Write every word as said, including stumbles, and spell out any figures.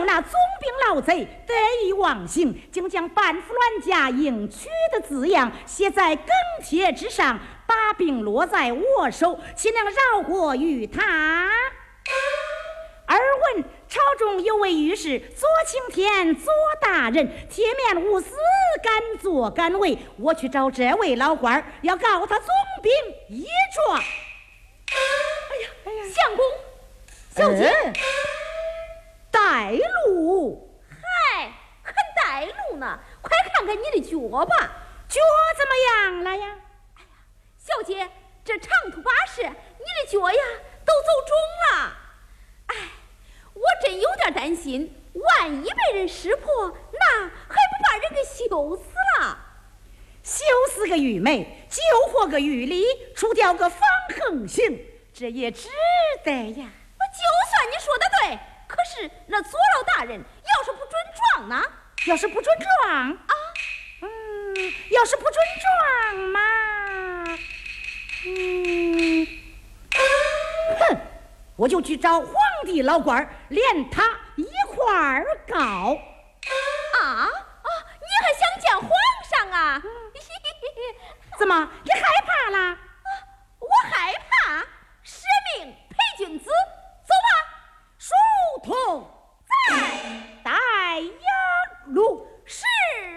料那总兵老贼得意忘形，竟将半副乱家应娶的字样写在更帖之上，把柄落在我手，岂能饶过于他？耳闻朝中有位御史左青天左大人，铁面无私，敢作敢为，我去找这位老官，要告他总兵一状。 哎呀哎呀，相公，小姐、 嗯、带路。 嗨，还带路呢？快看看你的脚吧， 脚怎么样了呀？ 哎呀，小姐，这长途跋涉，你的脚呀都走肿了。哎，我真有点担心，万一被人识破，那还不把人给羞死了？ 羞死个愚昧，救活个狱吏，除掉个方横行，这也值得呀。 就算你说的对，可是那左老大人要是不准状呢？ 要是不准状啊， 嗯，要是不准状嘛，嗯，哼，我就去找皇帝老官，连他一块儿告。 啊啊！你还想见皇上啊？ 怎么，你害怕了？